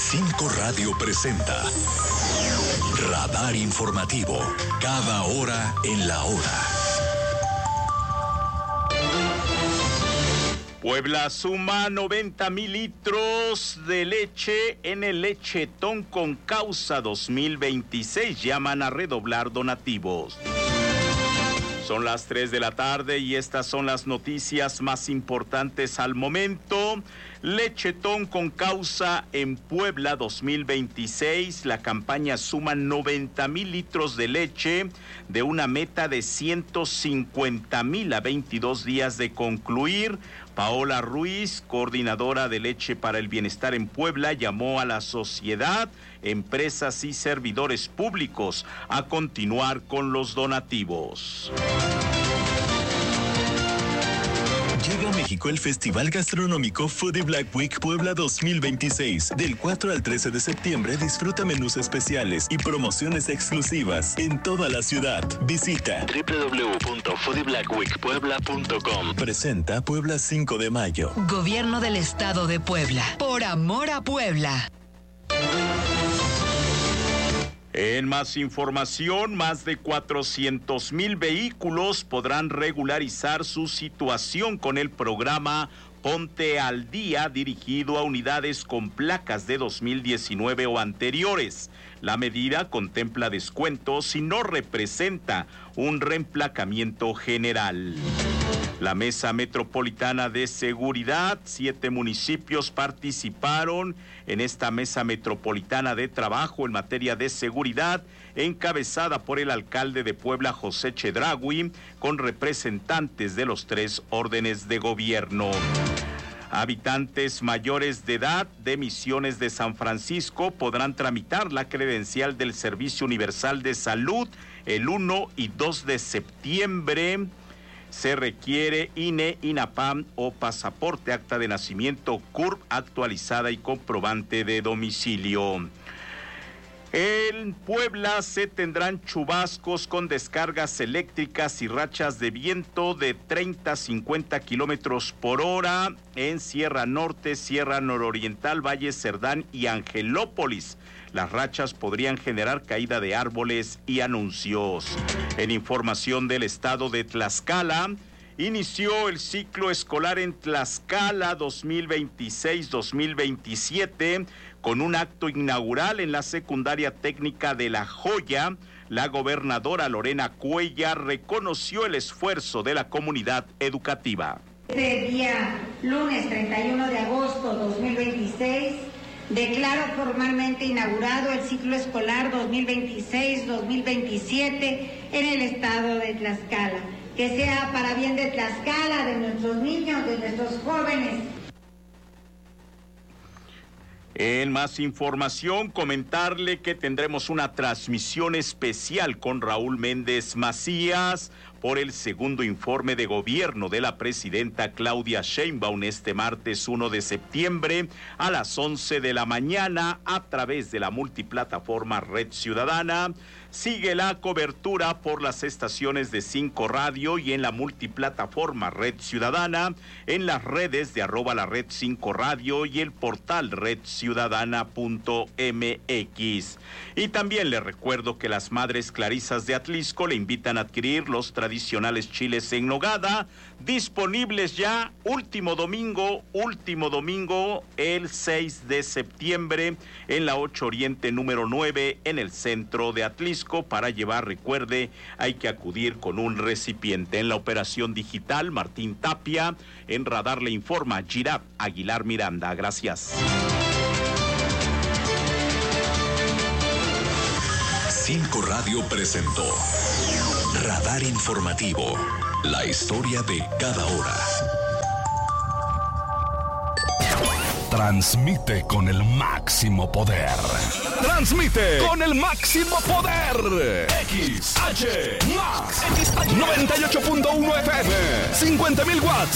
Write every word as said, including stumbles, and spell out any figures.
Cinco Radio presenta Radar Informativo, cada hora en la hora. Puebla suma noventa mil litros de leche en el lechetón con causa dos mil veintiséis. Llaman a redoblar donativos. Son las tres de la tarde y estas son las noticias más importantes al momento. Lechetón con causa en Puebla dos mil veintiséis. La campaña suma noventa mil litros de leche de una meta de ciento cincuenta mil a veintidós días de concluir. Paola Ruiz, coordinadora de Leche para el Bienestar en Puebla, llamó a la sociedad, empresas y servidores públicos a continuar con los donativos. Llega a México el Festival Gastronómico Foodie Black Week Puebla dos mil veintiséis. Del cuatro al trece de septiembre disfruta menús especiales y promociones exclusivas en toda la ciudad. Visita doble u doble u doble u punto foodie black week puebla punto com. Presenta Puebla cinco de mayo. Gobierno del Estado de Puebla. Por amor a Puebla. En más información, más de cuatrocientos mil vehículos podrán regularizar su situación con el programa Ponte al Día, dirigido a unidades con placas de dos mil diecinueve o anteriores. La medida contempla descuentos y no representa un reemplacamiento general. La Mesa Metropolitana de Seguridad, siete municipios participaron en esta Mesa Metropolitana de Trabajo en materia de seguridad, encabezada por el alcalde de Puebla, José Chedraui, con representantes de los tres órdenes de gobierno. Habitantes mayores de edad de Misiones de San Francisco podrán tramitar la credencial del Servicio Universal de Salud el uno y dos de septiembre. Se requiere I N E, INAPAM o pasaporte, acta de nacimiento, C U R P actualizada y comprobante de domicilio. En Puebla se tendrán chubascos con descargas eléctricas y rachas de viento de treinta a cincuenta kilómetros por hora en Sierra Norte, Sierra Nororiental, Valle Cerdán y Angelópolis. Las rachas podrían generar caída de árboles y anuncios. En información del estado de Tlaxcala, inició el ciclo escolar en Tlaxcala dos mil veintiséis dos mil veintisiete con un acto inaugural en la secundaria técnica de La Joya. La gobernadora Lorena Cuellar reconoció el esfuerzo de la comunidad educativa. Este día, lunes treinta y uno de agosto de dos mil veintiséis, declaro formalmente inaugurado el ciclo escolar dos mil veintiséis dos mil veintisiete en el estado de Tlaxcala. Que sea para bien de Tlaxcala, de nuestros niños, de nuestros jóvenes. En más información, comentarle que tendremos una transmisión especial con Raúl Méndez Macías por el segundo informe de gobierno de la presidenta Claudia Sheinbaum este martes uno de septiembre a las once de la mañana a través de la multiplataforma Red Ciudadana. Sigue la cobertura por las estaciones de Cinco Radio y en la multiplataforma Red Ciudadana, en las redes de arroba la red Cinco Radio y el portal red ciudadana punto m x. Y también le recuerdo que las Madres Clarisas de Atlisco le invitan a adquirir los tradicionales chiles en nogada, disponibles ya último domingo, último domingo, el seis de septiembre, en la ocho Oriente número nueve, en el centro de Atlisco. Para llevar, recuerde, hay que acudir con un recipiente. En la operación digital, Martín Tapia. En Radar le informa Girard Aguilar Miranda. Gracias. Cinco Radio presentó Radar Informativo, la historia de cada hora. Transmite con el máximo poder. Transmite con el máximo poder. X H Max noventa y ocho punto uno F M, cincuenta mil watts